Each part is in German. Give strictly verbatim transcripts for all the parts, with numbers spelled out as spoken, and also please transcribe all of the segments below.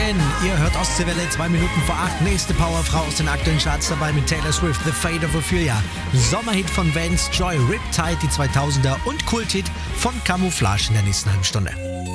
neun. Ihr hört Ostseewelle, zwei Minuten vor acht. Nächste Powerfrau aus den aktuellen Charts dabei mit Taylor Swift, The Fate of Ophelia. Sommerhit von Vance Joy, Riptide, die zweitausender und Kulthit von Camouflage in der nächsten halben Stunde.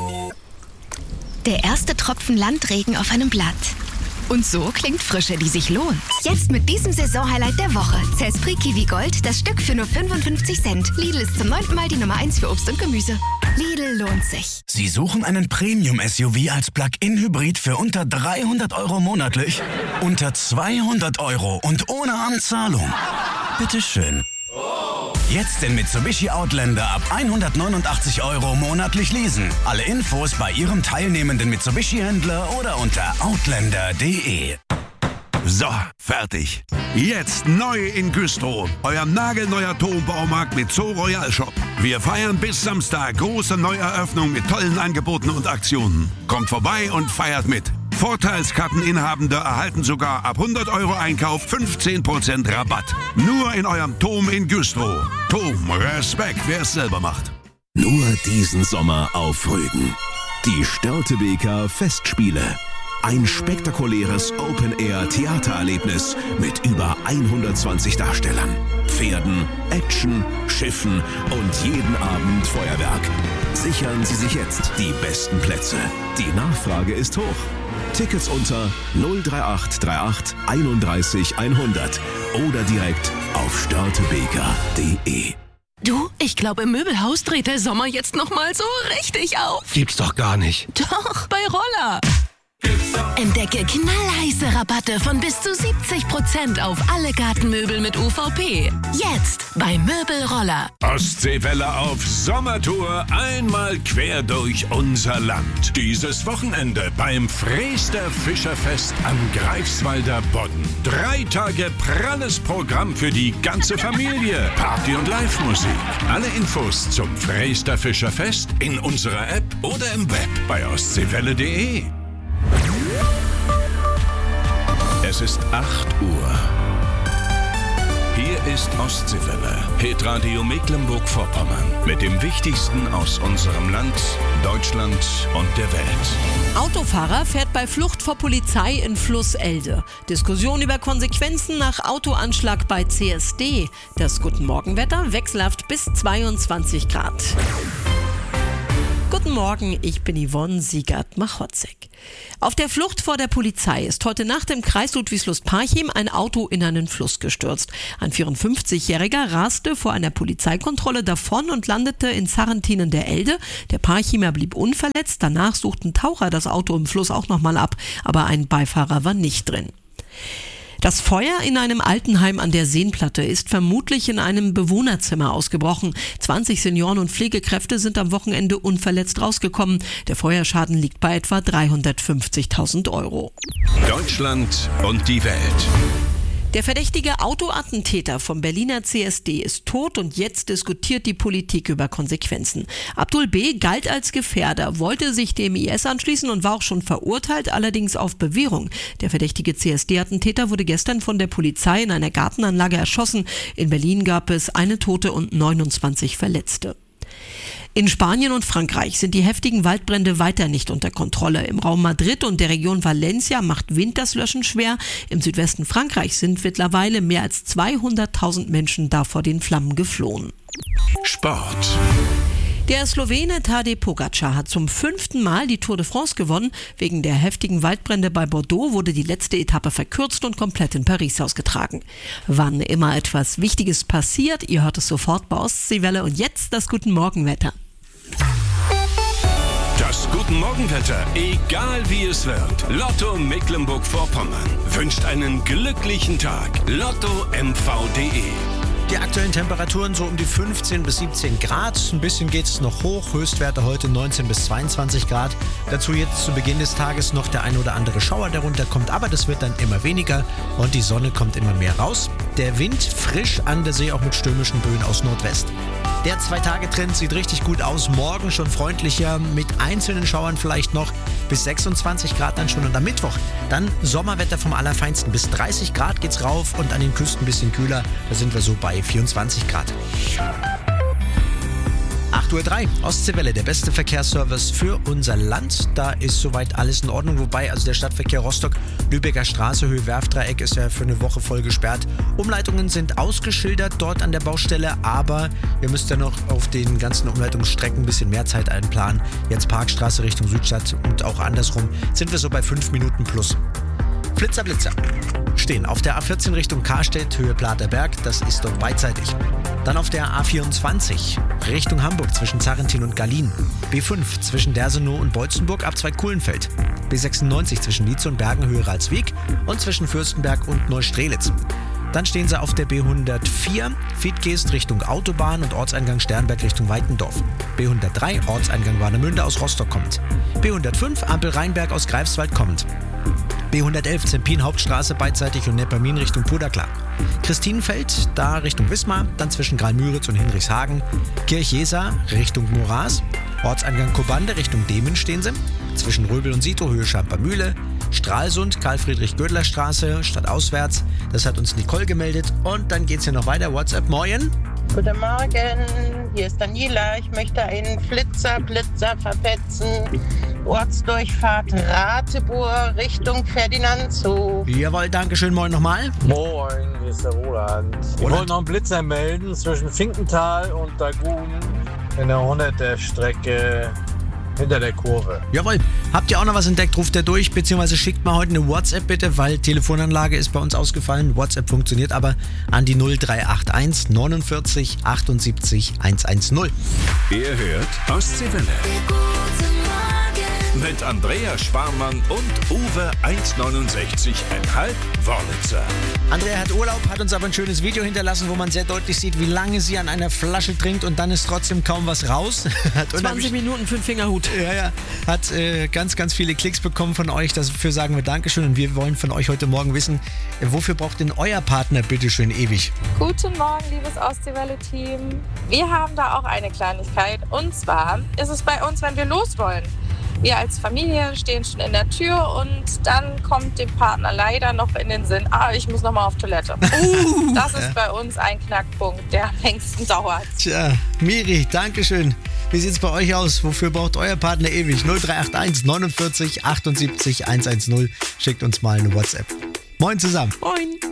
Der erste Tropfen Landregen auf einem Blatt. Und so klingt Frische, die sich lohnt. Jetzt mit diesem Saisonhighlight der Woche. Zespri Kiwi Gold, das Stück für nur fünfundfünfzig Cent. Lidl ist zum neunten Mal die Nummer eins für Obst und Gemüse. Lidl lohnt sich. Sie suchen einen Premium-S U V als Plug-in-Hybrid für unter dreihundert Euro monatlich? Unter zweihundert Euro und ohne Anzahlung? Bitteschön. Jetzt den Mitsubishi Outlander ab hundertneunundachtzig Euro monatlich leasen. Alle Infos bei Ihrem teilnehmenden Mitsubishi-Händler oder unter outlander punkt de. So, fertig. Jetzt neu in Güstrow. Euer nagelneuer Turmbaumarkt mit Zoo Royal Shop. Wir feiern bis Samstag große Neueröffnung mit tollen Angeboten und Aktionen. Kommt vorbei und feiert mit. Vorteilskarteninhabende erhalten sogar ab hundert Euro Einkauf fünfzehn Prozent Rabatt. Nur in eurem Tom in Güstrow. Tom, Respekt, wer es selber macht. Nur diesen Sommer auf Rügen. Die Störtebeker Festspiele. Ein spektakuläres Open-Air-Theatererlebnis mit über hundertzwanzig Darstellern, Pferden, Action, Schiffen und jeden Abend Feuerwerk. Sichern Sie sich jetzt die besten Plätze. Die Nachfrage ist hoch. Tickets unter null drei acht drei acht einunddreißig hundert oder direkt auf störtebeker punkt de. Du, ich glaube, im Möbelhaus dreht der Sommer jetzt noch mal so richtig auf. Gibt's doch gar nicht. Doch, bei Roller. Entdecke knallheiße Rabatte von bis zu siebzig Prozent auf alle Gartenmöbel mit U V P. Jetzt bei Möbelroller. Ostseewelle auf Sommertour, einmal quer durch unser Land. Dieses Wochenende beim Freester Fischerfest am Greifswalder Bodden. Drei Tage pralles Programm für die ganze Familie. Party und Live-Musik. Alle Infos zum Freester Fischerfest in unserer App oder im Web bei ostseewelle punkt de. Es ist acht Uhr. Hier ist Ostseewelle, Hitradio Mecklenburg-Vorpommern. Mit dem Wichtigsten aus unserem Land, Deutschland und der Welt. Autofahrer fährt bei Flucht vor Polizei in Flusselde. Diskussion über Konsequenzen nach Autoanschlag bei C S D. Das Guten Morgenwetter wechselhaft bis zweiundzwanzig Grad. Guten Morgen, ich bin Yvonne Siegert-Machotzek. Auf der Flucht vor der Polizei ist heute Nacht im Kreis Ludwigslust-Parchim ein Auto in einen Fluss gestürzt. Ein vierundfünfzigjähriger raste vor einer Polizeikontrolle davon und landete in Sarrentinen der Elde. Der Parchimer blieb unverletzt. Danach suchten Taucher das Auto im Fluss auch nochmal ab, aber ein Beifahrer war nicht drin. Das Feuer in einem Altenheim an der Seenplatte ist vermutlich in einem Bewohnerzimmer ausgebrochen. zwanzig Senioren und Pflegekräfte sind am Wochenende unverletzt rausgekommen. Der Feuerschaden liegt bei etwa dreihundertfünfzigtausend Euro. Deutschland und die Welt. Der verdächtige Autoattentäter vom Berliner C S D ist tot und jetzt diskutiert die Politik über Konsequenzen. Abdul B. galt als Gefährder, wollte sich dem I S anschließen und war auch schon verurteilt, allerdings auf Bewährung. Der verdächtige C S D-Attentäter wurde gestern von der Polizei in einer Gartenanlage erschossen. In Berlin gab es eine Tote und neunundzwanzig Verletzte. In Spanien und Frankreich sind die heftigen Waldbrände weiter nicht unter Kontrolle. Im Raum Madrid und der Region Valencia macht Wind das Löschen schwer. Im Südwesten Frankreichs sind mittlerweile mehr als zweihunderttausend Menschen da vor den Flammen geflohen. Sport. Der Slowene Tadej Pogačar hat zum fünften Mal die Tour de France gewonnen. Wegen der heftigen Waldbrände bei Bordeaux wurde die letzte Etappe verkürzt und komplett in Paris ausgetragen. Wann immer etwas Wichtiges passiert, ihr hört es sofort bei Ostseewelle und jetzt das Guten Morgenwetter. Das Guten Morgenwetter, egal wie es wird. Lotto Mecklenburg-Vorpommern wünscht einen glücklichen Tag. Lotto M V punkt de. Die aktuellen Temperaturen so um die fünfzehn bis siebzehn Grad. Ein bisschen geht es noch hoch. Höchstwerte heute neunzehn bis zweiundzwanzig Grad. Dazu jetzt zu Beginn des Tages noch der ein oder andere Schauer, der runterkommt. Aber das wird dann immer weniger und die Sonne kommt immer mehr raus. Der Wind frisch an der See, auch mit stürmischen Böen aus Nordwest. Der Zwei-Tage-Trend sieht richtig gut aus. Morgen schon freundlicher, mit einzelnen Schauern vielleicht noch bis sechsundzwanzig Grad dann schon. Und am Mittwoch dann Sommerwetter vom Allerfeinsten. Bis dreißig Grad geht's rauf und an den Küsten ein bisschen kühler. Da sind wir so bei vierundzwanzig Grad. acht acht Uhr drei. Ostseewelle, der beste Verkehrsservice für unser Land. Da ist soweit alles in Ordnung. Wobei, also der Stadtverkehr Rostock, Lübecker Straße, Höhe Werftdreieck ist ja für eine Woche voll gesperrt. Umleitungen sind ausgeschildert dort an der Baustelle, aber ihr müsst ja noch auf den ganzen Umleitungsstrecken ein bisschen mehr Zeit einplanen. Jetzt Parkstraße Richtung Südstadt und auch andersrum sind wir so bei fünf Minuten plus. Flitzer, Blitzer stehen auf der A vierzehn Richtung Karstedt, Höhe Platerberg, das ist dort beidseitig. Dann auf der A vierundzwanzig Richtung Hamburg zwischen Zarrentin und Gallien. B fünf zwischen Dersenow und Beutzenburg, Abzweig Kuhlenfeld. B sechsundneunzig zwischen Lietz und Bergen, Höhe Ralswiek und zwischen Fürstenberg und Neustrelitz. Dann stehen sie auf der B hundertvier, Wiedgeest Richtung Autobahn und Ortseingang Sternberg Richtung Weitendorf. B hundertdrei, Ortseingang Warnemünde aus Rostock kommt. B hundertfünf, Ampel Rheinberg aus Greifswald kommt. B hundertelf, Zempin Hauptstraße beidseitig und Neppermin Richtung Puderklar. Christinenfeld, da Richtung Wismar, dann zwischen Graal-Müritz und Hinrichshagen. Kirchjesa Richtung Moraß. Ortseingang Kobande Richtung Demen stehen sie. Zwischen Röbel und Sito, Höhe Schampermühle. Stralsund, Karl-Friedrich-Gödler-Straße, stadtauswärts. Das hat uns Nicole gemeldet. Und dann geht's hier noch weiter. WhatsApp, moin. Guten Morgen, hier ist Daniela. Ich möchte einen Flitzer, Blitzer verpetzen. Ortsdurchfahrt Rateburg Richtung Ferdinandshof. Jawohl, danke schön. Moin nochmal. Moin, hier ist der Roland. Ich wollte noch einen Blitzer melden zwischen Finkenthal und Dagun in der hunderter Strecke hinter der Kurve. Jawohl. Habt ihr auch noch was entdeckt, ruft er durch, beziehungsweise schickt mal heute eine WhatsApp bitte, weil Telefonanlage ist bei uns ausgefallen. WhatsApp funktioniert aber an die null drei acht eins neunundvierzig achtundsiebzig hundertzehn. Ihr hört Ostseewelle. Mit Andrea Sparmann und Uwe eins neunundsechzig Komma fünf Wörlitzer. Andrea hat Urlaub, hat uns aber ein schönes Video hinterlassen, wo man sehr deutlich sieht, wie lange sie an einer Flasche trinkt und dann ist trotzdem kaum was raus. Hat zwanzig Minuten für den Fingerhut. Ja, ja. Hat äh, ganz, ganz viele Klicks bekommen von euch. Dafür sagen wir Dankeschön und wir wollen von euch heute Morgen wissen, äh, wofür braucht denn euer Partner bitteschön ewig? Guten Morgen, liebes Ostseewelle-Team. Wir haben da auch eine Kleinigkeit und zwar ist es bei uns, wenn wir los wollen. Wir als Familie stehen schon in der Tür und dann kommt dem Partner leider noch in den Sinn, ah, ich muss noch mal auf Toilette. Uh, das ist ja bei uns ein Knackpunkt, der am längsten dauert. Tja, Miri, Dankeschön. Wie sieht's bei euch aus? Wofür braucht euer Partner ewig? null drei acht eins neunundvierzig achtundsiebzig hundertzehn. Schickt uns mal eine WhatsApp. Moin zusammen. Moin.